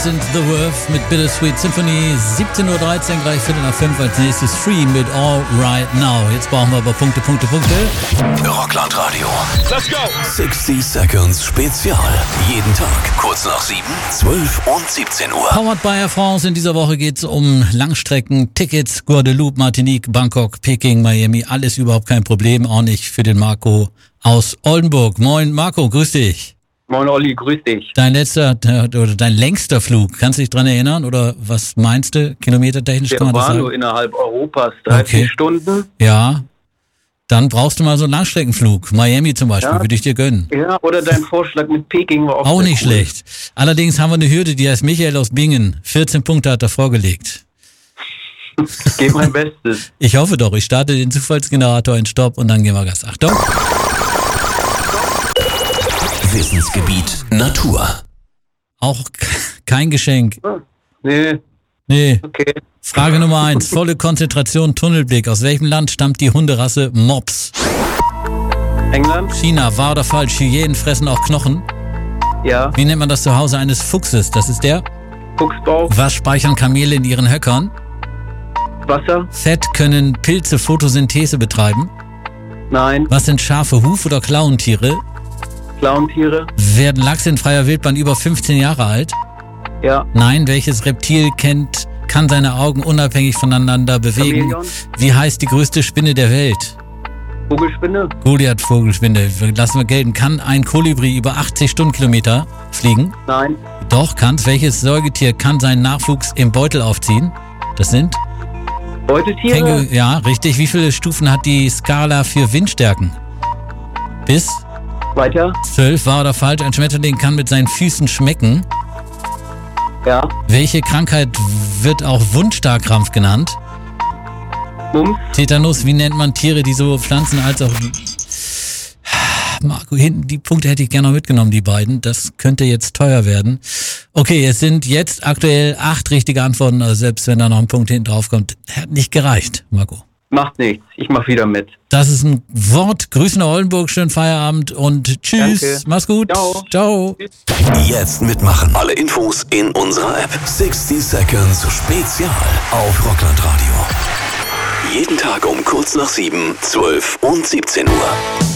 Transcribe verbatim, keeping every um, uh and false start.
sind The Worth mit Bittersweet Symphony. siebzehn Uhr dreizehn, gleich Viertel nach fünf als nächstes Free mit All Right Now. Jetzt brauchen wir aber Punkte, Punkte, Punkte. Rockland Radio. Let's go! sixty Seconds Spezial. Jeden Tag, kurz nach sieben, zwölf und siebzehn Uhr. Powered by Air France. In dieser Woche geht es um Langstrecken, Tickets, Guadeloupe, Martinique, Bangkok, Peking, Miami. Alles überhaupt kein Problem, auch nicht für den Marco aus Oldenburg. Moin Marco, grüß dich. Moin Olli, grüß dich. Dein letzter oder dein längster Flug, kannst du dich dran erinnern oder was meinst du, kilometertechnisch Der kann man das war sagen? nur innerhalb Europas, dreißig Okay. Stunden. Ja, dann brauchst du mal so einen Langstreckenflug. Miami zum Beispiel, Ja. würde ich dir gönnen. Ja, oder dein Vorschlag mit Peking war auch Auch sehr nicht cool. schlecht. Allerdings haben wir eine Hürde, die heißt Michael aus Bingen. vierzehn Punkte hat er vorgelegt. Ich gebe mein Bestes. Ich hoffe doch, ich starte den Zufallsgenerator in Stopp und dann gehen wir Gas. Achtung. Wissensgebiet Natur. Auch k- kein Geschenk. Hm, Nee, Nee. okay. Frage Nummer eins. Volle Konzentration, Tunnelblick. Aus welchem Land stammt die Hunderasse Mops? England? China, wahr oder falsch? Hyänen fressen auch Knochen. Ja. Wie nennt man das Zuhause eines Fuchses? Das ist der. Fuchsbauch? Was speichern Kamele in ihren Höckern? Wasser? Fett, können Pilze Photosynthese betreiben? Nein. Was sind Schafe, Huf- oder Klauentiere? Klauentiere? Werden Lachse in freier Wildbahn über fünfzehn Jahre alt? Ja. Nein. Welches Reptil kennt, kann seine Augen unabhängig voneinander bewegen? Chamäleon? Wie heißt die größte Spinne der Welt? Vogelspinne? Goliath-Vogelspinne. Lassen wir gelten. Kann ein Kolibri über achtzig Stundenkilometer fliegen? Nein. Doch, kann's. Welches Säugetier kann seinen Nachwuchs im Beutel aufziehen? Das sind? Beutetiere? Känguru. Ja, richtig. Wie viele Stufen hat die Skala für Windstärken? Bis? Weiter? zwölf, wahr oder falsch? Ein Schmetterling kann mit seinen Füßen schmecken. Ja. Welche Krankheit wird auch Wundstarkrampf genannt? Mumps? Tetanus, wie nennt man Tiere, die sowohl Pflanzen als auch... Marco, hinten, die Punkte hätte ich gerne noch mitgenommen, die beiden. Das könnte jetzt teuer werden. Okay, es sind jetzt aktuell acht richtige Antworten, also selbst wenn da noch ein Punkt hinten drauf kommt, hat nicht gereicht, Marco. Macht nichts. Ich mach wieder mit. Das ist ein Wort. Grüße nach Oldenburg, schönen Feierabend und tschüss. Danke. Mach's gut. Ciao. Ciao. Jetzt mitmachen. Alle Infos in unserer App. sixty Seconds Spezial auf Rockland Radio. Jeden Tag um kurz nach sieben, zwölf und siebzehn Uhr.